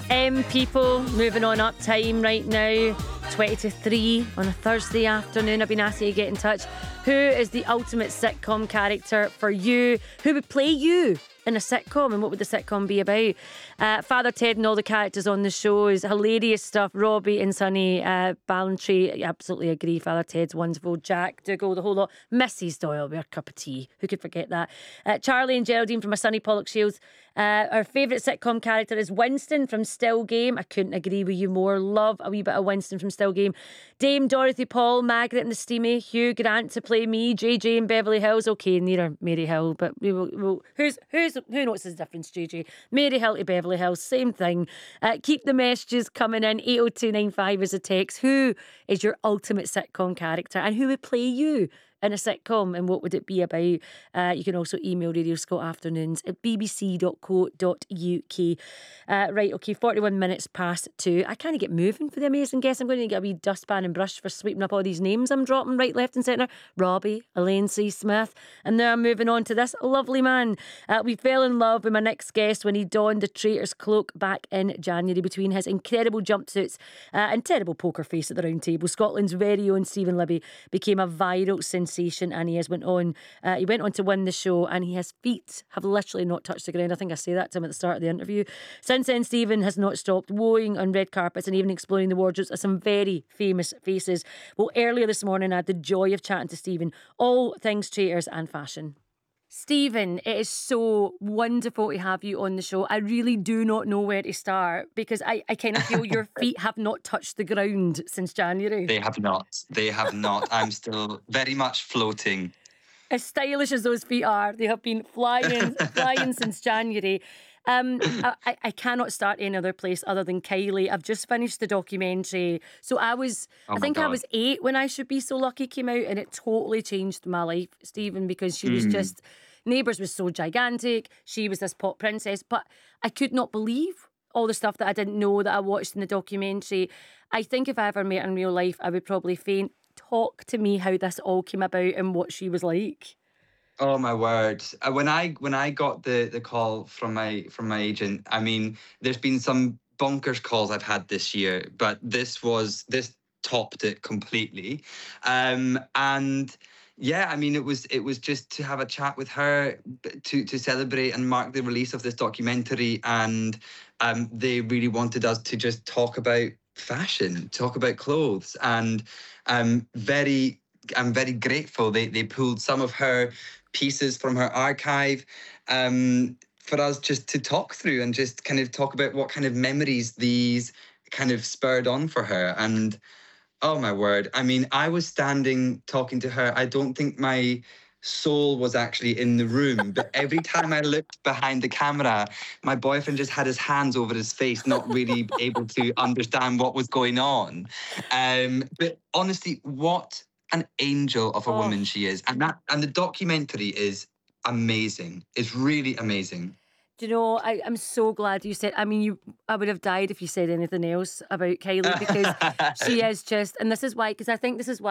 People, moving on up time right now, 20 to 3 on a Thursday afternoon. I've been asking you to get in touch. Who is the ultimate sitcom character for you? Who would play you in a sitcom, and what would the sitcom be about? Father Ted and all the characters on the show is hilarious stuff. Robbie and Sonny Ballantyne, absolutely agree. Father Ted's wonderful. Jack Dougal, the whole lot. Mrs. Doyle, with her cup of tea. Who could forget that? Charlie and Geraldine from A Sunny Pollock Shields. Our favourite sitcom character is Winston from Still Game. I couldn't agree with you more. Love a wee bit of Winston from Still Game. Dame Dorothy Paul, Margaret and the Steamy, Hugh Grant to play me, JJ in Beverly Hills. Okay, neither Mary Hill, but who notices the difference, JJ? Mary Hill to Beverly Hills, same thing. Keep the messages coming in. 80295 is a text. Who is your ultimate sitcom character, and who would play you in a sitcom, and what would it be about? You can also email Radio Scott Afternoons at bbc.co.uk. Right, okay, 41 minutes past 2. I can't get moving for the amazing guest. I'm going to get a wee dustpan and brush for sweeping up all these names I'm dropping right, left and centre. Robbie, Elaine C. Smith. And now I'm moving on to this lovely man. We fell in love with my next guest when he donned the traitor's cloak back in January. Between his incredible jumpsuits and terrible poker face at the round table, Scotland's very own Stephen Libby became a viral sensation, and he went on to win the show, and his feet have literally not touched the ground. I think I say that to him at the start of the interview. Since then, Stephen has not stopped wooing on red carpets and even exploring the wardrobes of some very famous faces. Well, earlier this morning I had the joy of chatting to Stephen, all things traitors and fashion. Stephen, it is so wonderful to have you on the show. I really do not know where to start, because I kind of feel your feet have not touched the ground since January. They have not. I'm still very much floating. As stylish as those feet are, they have been flying since January. I cannot start any other place other than Kylie. I've just finished the documentary. So I was 8 when I Should Be So Lucky came out, and it totally changed my life, Stephen, because she was just... Neighbours was so gigantic. She was this pop princess. But I could not believe all the stuff that I didn't know that I watched in the documentary. I think if I ever met her in real life, I would probably faint. Talk to me how this all came about and what she was like. Oh my word! When I got the call from my agent, I mean, there's been some bonkers calls I've had this year, but this topped it completely. And yeah, I mean, it was just to have a chat with her to celebrate and mark the release of this documentary, and they really wanted us to just talk about fashion, talk about clothes, and I'm very grateful they pulled some of her pieces from her archive for us just to talk through and just kind of talk about what kind of memories these kind of spurred on for her. And oh my word, I mean, I was standing talking to her. I don't think my soul was actually in the room, but every time I looked behind the camera, my boyfriend just had his hands over his face, not really able to understand what was going on. But honestly, what an angel of a woman she is. And the documentary is amazing. It's really amazing. Do you know, I'm so glad you said... I mean, I would have died if you said anything else about Kylie, because she is just... And this is why, because I think this is why